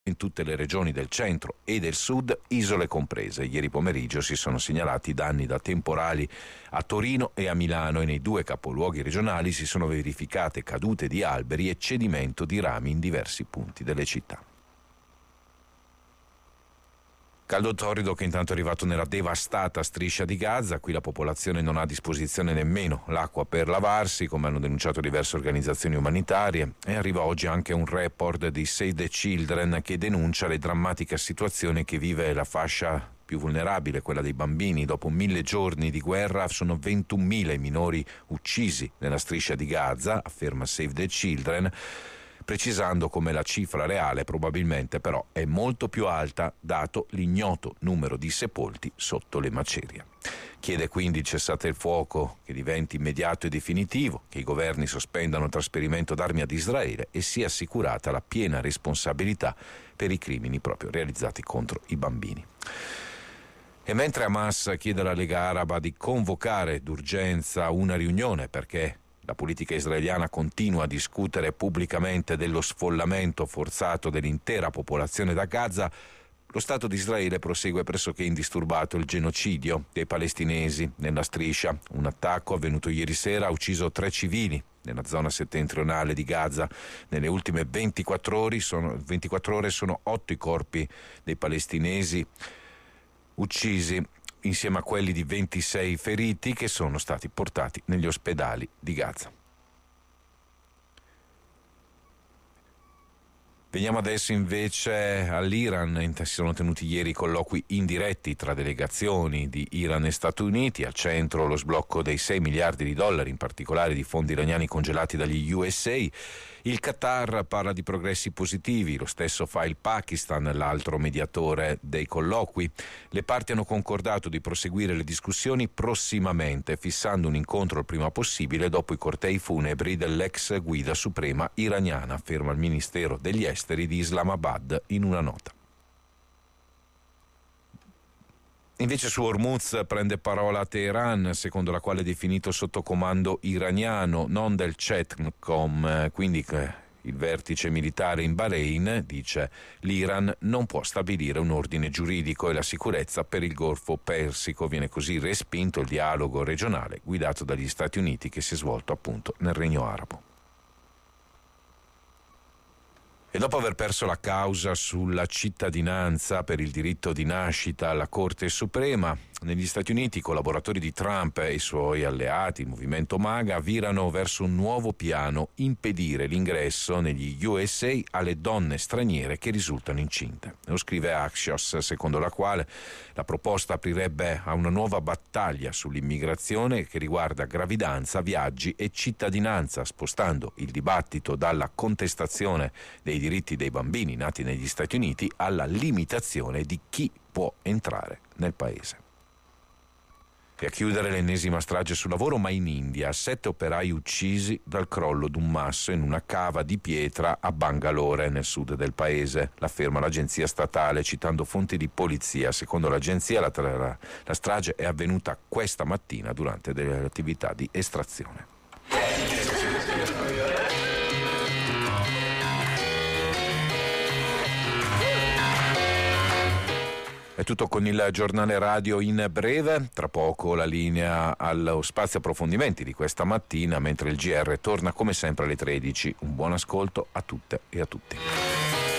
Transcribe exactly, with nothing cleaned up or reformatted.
in tutte le regioni del centro e del sud, isole comprese. Ieri pomeriggio si sono segnalati danni da temporali a Torino e a Milano e nei due capoluoghi regionali si sono verificate cadute di alberi e cedimento di rami in diversi punti delle città. Caldo torrido che intanto è arrivato nella devastata striscia di Gaza. Qui la popolazione non ha a disposizione nemmeno l'acqua per lavarsi, come hanno denunciato diverse organizzazioni umanitarie, e arriva oggi anche un report di Save the Children che denuncia le drammatiche situazioni che vive la fascia più vulnerabile, quella dei bambini. Dopo mille giorni di guerra sono ventunomila i minori uccisi nella striscia di Gaza, afferma Save the Children, precisando come la cifra reale probabilmente però è molto più alta dato l'ignoto numero di sepolti sotto le macerie. Chiede quindi il cessate il fuoco che diventi immediato e definitivo, che i governi sospendano il trasferimento d'armi ad Israele e sia assicurata la piena responsabilità per i crimini proprio realizzati contro i bambini. E mentre Hamas chiede alla Lega Araba di convocare d'urgenza una riunione perché la politica israeliana continua a discutere pubblicamente dello sfollamento forzato dell'intera popolazione da Gaza, lo Stato di Israele prosegue pressoché indisturbato il genocidio dei palestinesi nella striscia. Un attacco avvenuto ieri sera ha ucciso tre civili nella zona settentrionale di Gaza. Nelle ultime ventiquattro ore sono, ventiquattro ore sono otto i corpi dei palestinesi uccisi, insieme a quelli di ventisei feriti che sono stati portati negli ospedali di Gaza. Veniamo adesso invece all'Iran. Si sono tenuti ieri colloqui indiretti tra delegazioni di Iran e Stati Uniti, al centro lo sblocco dei sei miliardi di dollari, in particolare di fondi iraniani congelati dagli U S A. Il Qatar parla di progressi positivi, lo stesso fa il Pakistan, l'altro mediatore dei colloqui. Le parti hanno concordato di proseguire le discussioni prossimamente, fissando un incontro il prima possibile dopo i cortei funebri dell'ex guida suprema iraniana, afferma il Ministero degli Esteri di Islamabad in una nota. Invece su Hormuz prende parola Teheran, secondo la quale è definito sotto comando iraniano, non del CENTCOM, quindi il vertice militare in Bahrain dice l'Iran non può stabilire un ordine giuridico e la sicurezza per il Golfo Persico. Viene così respinto il dialogo regionale guidato dagli Stati Uniti che si è svolto appunto nel Regno Arabo. E dopo aver perso la causa sulla cittadinanza per il diritto di nascita alla Corte Suprema, negli Stati Uniti i collaboratori di Trump e i suoi alleati, il movimento MAGA, virano verso un nuovo piano: impedire l'ingresso negli U S A alle donne straniere che risultano incinte. Lo scrive Axios, secondo la quale la proposta aprirebbe a una nuova battaglia sull'immigrazione che riguarda gravidanza, viaggi e cittadinanza, spostando il dibattito dalla contestazione dei diritti dei bambini nati negli Stati Uniti alla limitazione di chi può entrare nel paese. E a chiudere l'ennesima strage sul lavoro, ma in India, sette operai uccisi dal crollo d'un masso in una cava di pietra a Bangalore, nel sud del paese, l'afferma l'agenzia statale citando fonti di polizia. Secondo l'agenzia la, la, la strage è avvenuta questa mattina durante delle attività di estrazione. È tutto con il giornale radio in breve, tra poco la linea allo spazio approfondimenti di questa mattina, mentre il G R torna come sempre alle tredici. Un buon ascolto a tutte e a tutti.